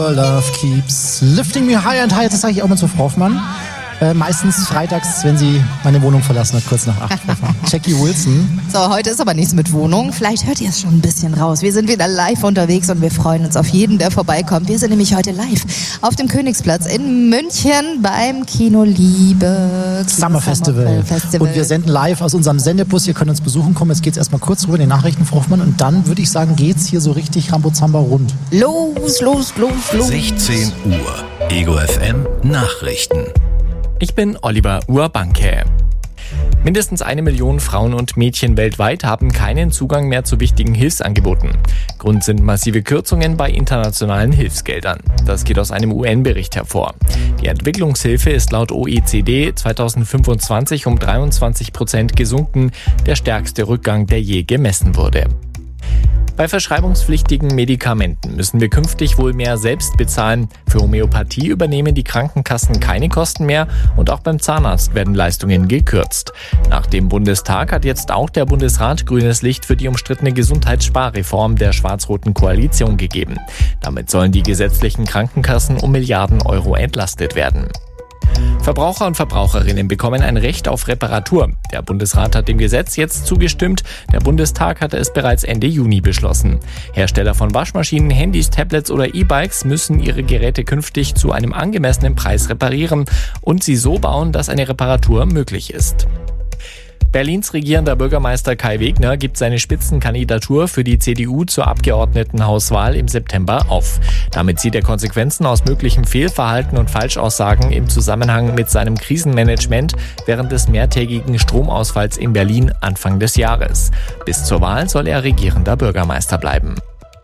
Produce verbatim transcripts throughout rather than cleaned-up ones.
Your love keeps lifting me higher and higher. Das sage ich auch mal zu Frau Hoffmann. Äh, meistens freitags, wenn sie meine Wohnung verlassen hat, kurz nach acht. Jackie Wilson. So, heute ist aber nichts mit Wohnung. Vielleicht hört ihr es schon ein bisschen raus. Wir sind wieder live unterwegs und wir freuen uns auf jeden, der vorbeikommt. Wir sind nämlich heute live auf dem Königsplatz in München beim Kino Liebe Summer Festival. Festival. Und wir senden live aus unserem Sendebus. Ihr könnt uns besuchen kommen. Jetzt geht's erstmal kurz rüber in die Nachrichten, Frau Hoffmann. Und dann würde ich sagen, geht's hier so richtig Rambozamba rund. Los, los, los, los. sechzehn Uhr. Ego F M Nachrichten. Ich bin Oliver Urbanke. Mindestens eine Million Frauen und Mädchen weltweit haben keinen Zugang mehr zu wichtigen Hilfsangeboten. Grund sind massive Kürzungen bei internationalen Hilfsgeldern. Das geht aus einem U N-Bericht hervor. Die Entwicklungshilfe ist laut O E C D zweitausendfünfundzwanzig um dreiundzwanzig Prozent gesunken, der stärkste Rückgang, der je gemessen wurde. Bei verschreibungspflichtigen Medikamenten müssen wir künftig wohl mehr selbst bezahlen. Für Homöopathie übernehmen die Krankenkassen keine Kosten mehr und auch beim Zahnarzt werden Leistungen gekürzt. Nach dem Bundestag hat jetzt auch der Bundesrat grünes Licht für die umstrittene Gesundheitssparreform der schwarz-roten Koalition gegeben. Damit sollen die gesetzlichen Krankenkassen um Milliarden Euro entlastet werden. Verbraucher und Verbraucherinnen bekommen ein Recht auf Reparatur. Der Bundesrat hat dem Gesetz jetzt zugestimmt. Der Bundestag hatte es bereits Ende Juni beschlossen. Hersteller von Waschmaschinen, Handys, Tablets oder E-Bikes müssen ihre Geräte künftig zu einem angemessenen Preis reparieren und sie so bauen, dass eine Reparatur möglich ist. Berlins regierender Bürgermeister Kai Wegner gibt seine Spitzenkandidatur für die C D U zur Abgeordnetenhauswahl im September auf. Damit zieht er Konsequenzen aus möglichem Fehlverhalten und Falschaussagen im Zusammenhang mit seinem Krisenmanagement während des mehrtägigen Stromausfalls in Berlin Anfang des Jahres. Bis zur Wahl soll er regierender Bürgermeister bleiben.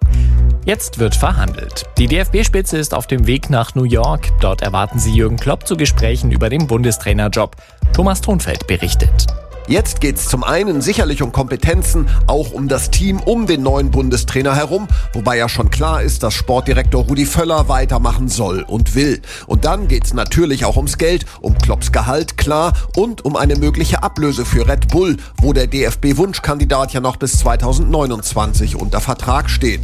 Jetzt wird verhandelt. Die D F B-Spitze ist auf dem Weg nach New York. Dort erwarten sie Jürgen Klopp zu Gesprächen über den Bundestrainerjob. Thomas Thonfeld berichtet. Jetzt geht's zum einen sicherlich um Kompetenzen, auch um das Team um den neuen Bundestrainer herum, wobei ja schon klar ist, dass Sportdirektor Rudi Völler weitermachen soll und will. Und dann geht's natürlich auch ums Geld, um Klopps Gehalt, klar, und um eine mögliche Ablöse für Red Bull, wo der D F B-Wunschkandidat ja noch bis zweitausendneunundzwanzig unter Vertrag steht.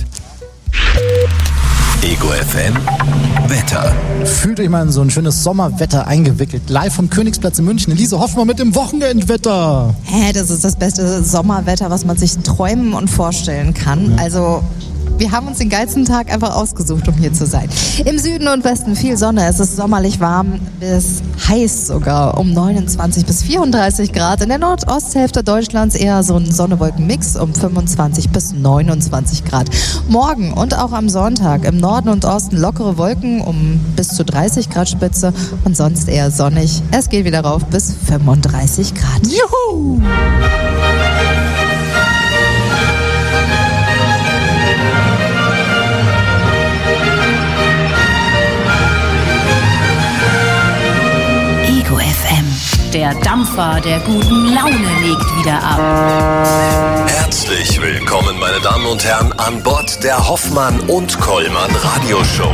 Ego F M Wetter. Fühlt euch mal in so ein schönes Sommerwetter eingewickelt. Live vom Königsplatz in München. Elise Hoffmann mit dem Wochenendwetter. Hä, das ist das beste Sommerwetter, was man sich träumen und vorstellen kann. Ja. Also wir haben uns den geilsten Tag einfach ausgesucht, um hier zu sein. Im Süden und Westen viel Sonne. Es ist sommerlich warm bis heiß sogar. Um neunundzwanzig bis vierunddreißig Grad. In der Nordosthälfte Deutschlands eher so ein Sonne-Wolken-Mix um fünfundzwanzig bis neunundzwanzig Grad. Morgen und auch am Sonntag im Norden und Osten lockere Wolken um bis zu dreißig Grad Spitze und sonst eher sonnig. Es geht wieder rauf bis fünfunddreißig Grad. Juhu! Der Dampfer der guten Laune legt wieder ab. Herzlich willkommen, meine Damen und Herren, an Bord der Hoffmann und Kollmann Radioshow.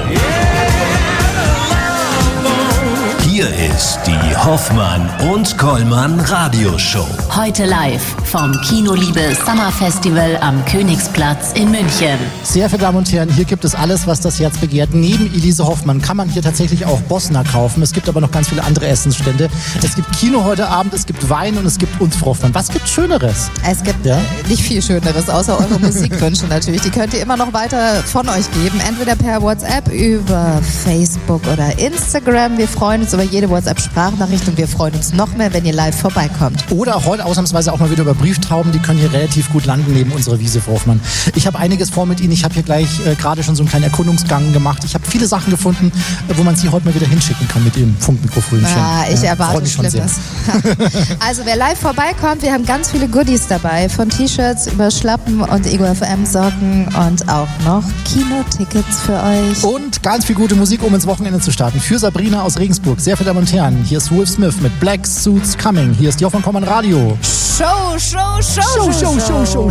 Hier ist die Hoffmann und Kollmann Radioshow. Heute live vom Kino Liebe Summer Festival am Königsplatz in München. Sehr verehrte Damen und Herren, hier gibt es alles, was das Herz begehrt. Neben Elise Hoffmann kann man hier tatsächlich auch Bosna kaufen. Es gibt aber noch ganz viele andere Essensstände. Es gibt Kino heute Abend, es gibt Wein und es gibt uns, Frau Hoffmann. Was gibt Schöneres? Es gibt ja? nicht viel Schöneres, außer eure Musikwünsche natürlich. Die könnt ihr immer noch weiter von euch geben. Entweder per WhatsApp, über Facebook oder Instagram. Wir freuen uns über jede WhatsApp-Sprachnachricht und wir freuen uns noch mehr, wenn ihr live vorbeikommt. Oder heute ausnahmsweise auch mal wieder über Brieftauben. Die können hier relativ gut landen neben unserer Wiese, Frau Hoffmann. Ich habe einiges vor mit Ihnen. Ich habe hier gleich äh, gerade schon so einen kleinen Erkundungsgang gemacht. Ich habe viele Sachen gefunden, äh, wo man sie heute mal wieder hinschicken kann mit Ihrem Funkmikrofonchen. Ah, ich ja, erwarte Schlimmes. Also wer live vorbeikommt, wir haben ganz viele Goodies dabei. Von T-Shirts über Schlappen und Ego F M Socken und auch noch Kinotickets für euch. Und ganz viel gute Musik, um ins Wochenende zu starten. Für Sabrina aus Regensburg. Sehr verehrte Damen und Herren, hier ist Will Smith mit Black Suits Coming. Hier ist die Hoffmann Kollmann Radio. Show, Show, Show, Show, Show, Show, Show,